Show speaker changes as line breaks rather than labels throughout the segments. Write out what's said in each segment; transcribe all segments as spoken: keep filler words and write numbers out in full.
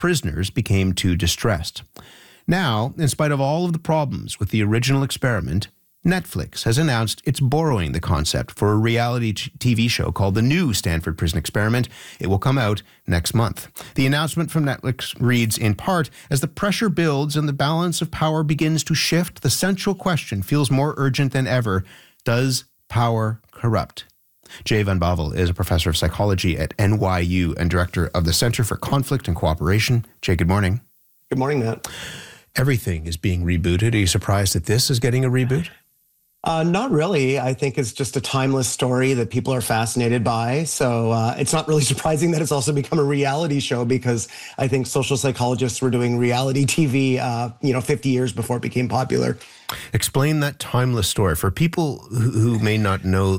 prisoners became too distressed. Now, in spite of all of the problems with the original experiment, Netflix has announced it's borrowing the concept for a reality T V show called The New Stanford Prison Experiment. It will come out next month. The announcement from Netflix reads, in part, as the pressure builds and the balance of power begins to shift, the central question feels more urgent than ever. Does power corrupt? Jay Van Bavel is a professor of psychology at N Y U and director of the Center for Conflict and Cooperation. Jay, good morning.
Good morning, Matt.
Everything is being rebooted. Are you surprised that this is getting a reboot?
Uh, not really. I think it's just a timeless story that people are fascinated by. So uh, it's not really surprising that it's also become a reality show, because I think social psychologists were doing reality T V, uh, you know, fifty years before it became popular.
Explain that timeless story for people who, who may not know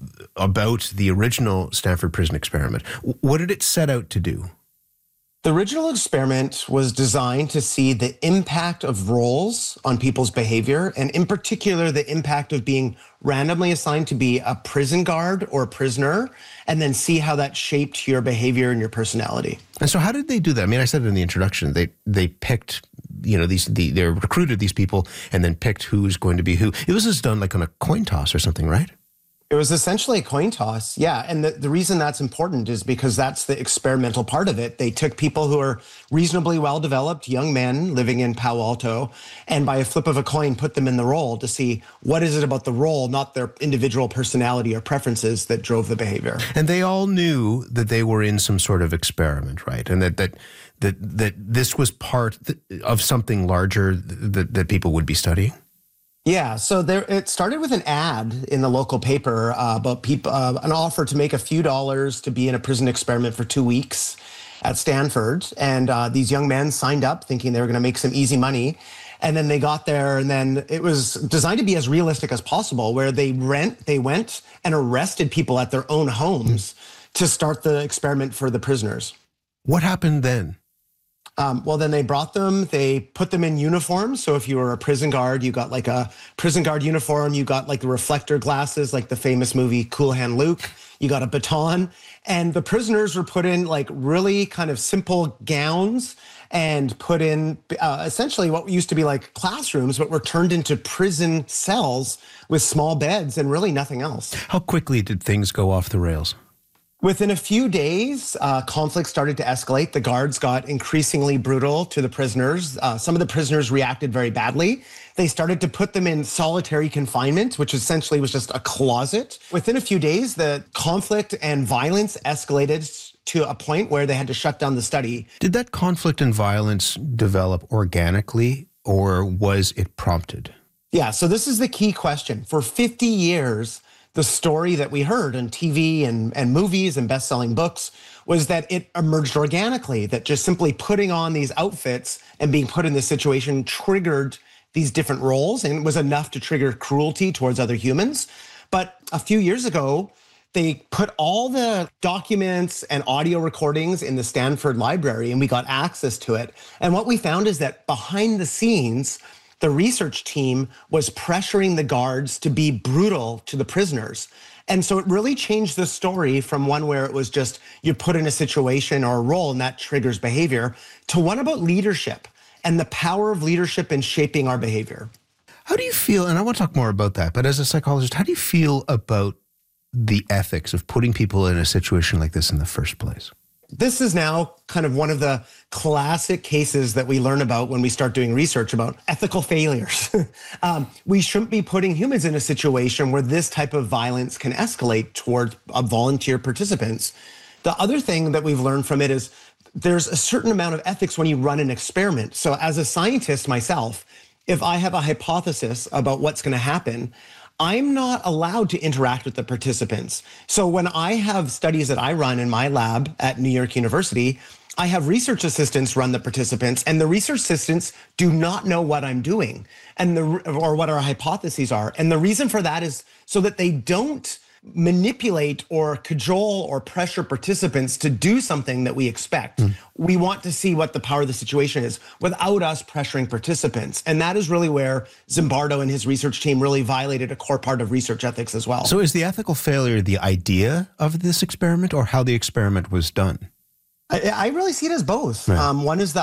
about the original Stanford Prison Experiment. What did it set out to do?
The original experiment was designed to see the impact of roles on people's behavior, and in particular, the impact of being randomly assigned to be a prison guard or a prisoner, and then see how that shaped your behavior and your personality.
And so how did they do that? I mean, I said it in the introduction, they they picked, you know, these the, they recruited these people and then picked who's going to be who. It was just done like on a coin toss or something, right?
It was essentially a coin toss, yeah. And the, the reason that's important is because that's the experimental part of it. They took people who are reasonably well-developed young men living in Palo Alto, and by a flip of a coin, put them in the role to see what is it about the role, not their individual personality or preferences, that drove the behavior.
And they all knew that they were in some sort of experiment, right? And that that that, that this was part of something larger that, that people would be studying?
Yeah, so there, it started with an ad in the local paper uh, about people, uh, an offer to make a few dollars to be in a prison experiment for two weeks at Stanford. And uh, these young men signed up thinking they were going to make some easy money. And then they got there, and then it was designed to be as realistic as possible, where they rent, they went and arrested people at their own homes to start the experiment for the prisoners.
What happened then?
Um, well, then they brought them, they put them in uniforms. So if you were a prison guard, you got like a prison guard uniform, you got like the reflector glasses, like the famous movie Cool Hand Luke, you got a baton, and the prisoners were put in like really kind of simple gowns and put in uh, essentially what used to be like classrooms, but were turned into prison cells with small beds and really nothing else.
How quickly did things go off the rails?
Within a few days, uh, conflict started to escalate. The guards got increasingly brutal to the prisoners. Uh, some of the prisoners reacted very badly. They started to put them in solitary confinement, which essentially was just a closet. Within a few days, the conflict and violence escalated to a point where they had to shut down the study.
Did that conflict and violence develop organically, or was it prompted?
Yeah, so this is the key question. For fifty years, the story that we heard on T V and, and movies and best-selling books was that it emerged organically, that just simply putting on these outfits and being put in this situation triggered these different roles, and it was enough to trigger cruelty towards other humans. But a few years ago, they put all the documents and audio recordings in the Stanford library, and we got access to it. And what we found is that behind the scenes, the research team was pressuring the guards to be brutal to the prisoners. And so it really changed the story from one where it was just you're put in a situation or a role and that triggers behavior, to one about leadership and the power of leadership in shaping our behavior.
How do you feel, and I want to talk more about that, but as a psychologist, how do you feel about the ethics of putting people in a situation like this in the first place?
This is now kind of one of the classic cases that we learn about when we start doing research about ethical failures. um, we shouldn't be putting humans in a situation where this type of violence can escalate toward uh, volunteer participants. The other thing that we've learned from it is there's a certain amount of ethics when you run an experiment. So as a scientist myself, if I have a hypothesis about what's going to happen, I'm not allowed to interact with the participants. So when I have studies that I run in my lab at New York University, I have research assistants run the participants, and the research assistants do not know what I'm doing and the or what our hypotheses are. And the reason for that is so that they don't manipulate or cajole or pressure participants to do something that we expect. Mm. We want to see what the power of the situation is without us pressuring participants. And that is really where Zimbardo and his research team really violated a core part of research ethics as well.
So is the ethical failure the idea of this experiment or how the experiment was done?
I, I really see it as both.
Right.
Um, one is the